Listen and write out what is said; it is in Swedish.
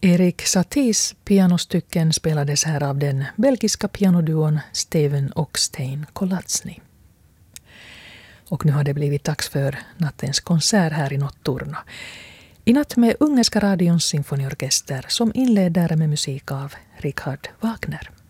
Erik Saties pianostycken spelades här av den belgiska pianoduon Steven och Stein Kolatsny. Och nu har det blivit dags för nattens konsert här i Notturno. I natt med Ungerska radions symfoniorkester som inleder med musik av Richard Wagner.